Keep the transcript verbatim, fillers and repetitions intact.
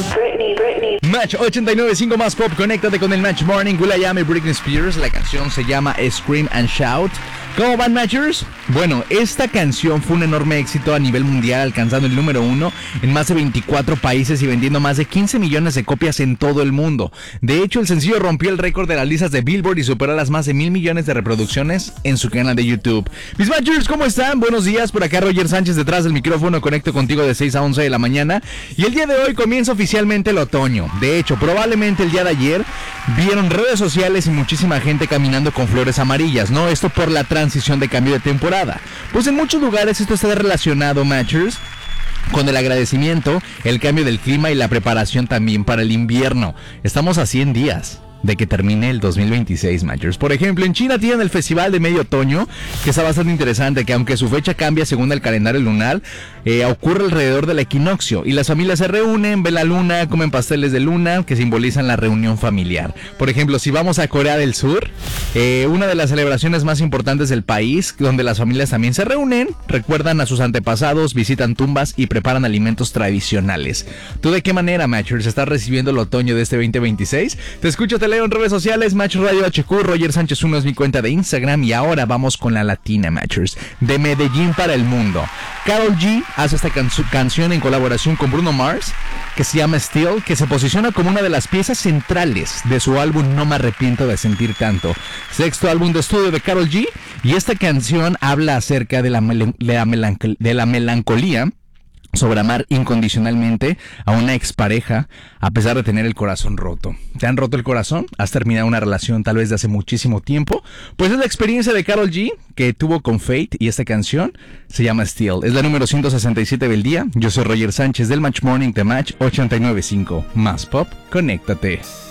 Britney, Britney. Match ochenta y nueve punto cinco más pop, conéctate con el Match Morning. Will.i.am y Britney Spears. La canción se llama Scream and Shout. ¿Cómo van, Matchers? Bueno, esta canción fue un enorme éxito a nivel mundial, alcanzando el número uno en más de veinticuatro países y vendiendo más de quince millones de copias en todo el mundo. De hecho, el sencillo rompió el récord de las listas de Billboard y superó las más de mil millones de reproducciones en su canal de YouTube. Mis Matchers, ¿cómo están? Buenos días, por acá Roger Sánchez detrás del micrófono. Conecto contigo de seis a once de la mañana. Y el día de hoy comienza oficialmente el otoño. De hecho, probablemente el día de ayer vieron redes sociales y muchísima gente caminando con flores amarillas, ¿no? Esto por la transición de cambio de temporada. Pues en muchos lugares esto está relacionado, Matchers, con el agradecimiento, el cambio del clima y la preparación también para el invierno. Estamos a cien días de que termine el dos mil veintiséis, Matchers. Por ejemplo, en China tienen el Festival de Medio Otoño, que está bastante interesante, que aunque su fecha cambia según el calendario lunar, eh, ocurre alrededor del equinoccio, y las familias se reúnen, ven la luna, comen pasteles de luna, que simbolizan la reunión familiar. Por ejemplo, si vamos a Corea del Sur, eh, una de las celebraciones más importantes del país, donde las familias también se reúnen, recuerdan a sus antepasados, visitan tumbas y preparan alimentos tradicionales. ¿Tú de qué manera, Matchers, estás recibiendo el otoño de este veinte veintiséis? Te escucho, te leo en redes sociales, Match Radio H Q, Roger Sánchez uno es mi cuenta de Instagram. Y ahora vamos con la latina, Matchers, de Medellín para el mundo. Karol G hace esta can- canción en colaboración con Bruno Mars, que se llama Still, que se posiciona como una de las piezas centrales de su álbum No me arrepiento de sentir tanto, sexto álbum de estudio de Karol G. Y esta canción habla acerca de la, mel- de la, melanc- de la melancolía sobre amar incondicionalmente a una expareja a pesar de tener el corazón roto. ¿Te han roto el corazón? ¿Has terminado una relación tal vez de hace muchísimo tiempo? Pues es la experiencia de Karol G que tuvo con Fate, y esta canción se llama Still. Es la número ciento sesenta y siete del día. Yo soy Roger Sánchez del Match Morning de Match ochenta y nueve punto cinco. Más pop, conéctate.